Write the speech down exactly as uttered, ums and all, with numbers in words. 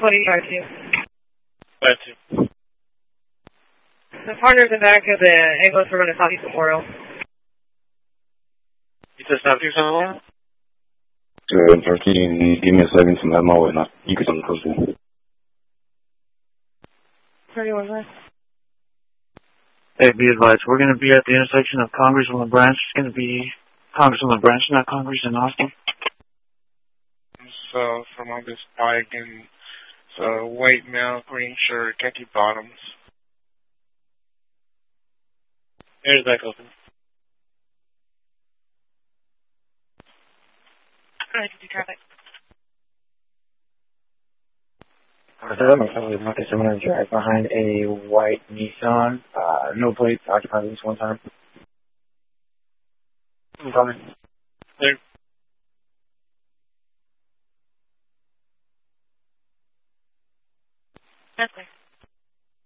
What are you trying to? Five two. The partners in back of the ambulance were going to Southeast Memorial. You said Southeast Memorial? Good, thirteen. Give me a second to let my way now. You can come closer. thirty-one left. Hey, be advised, we're going to be at the intersection of Congress and LaBranch. It's going to be Congress and LaBranch, not Congress and Austin. So, from August Pike and so white male, green shirt, khaki bottoms. Here's back open. Go ahead, do traffic. I'm probably Marcus. I'm going to drive behind a white Nissan. Uh, no plates, occupied at least one time. I'm coming. There. That's clear.